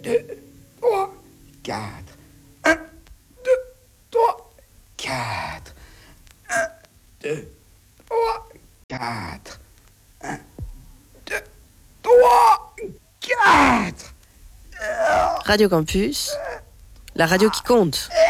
2, 3, 4. 1, 2, 3, 4. 1, 2, 3, 4. 1, 2, 3, 4. Radio Campus, la radio qui compte.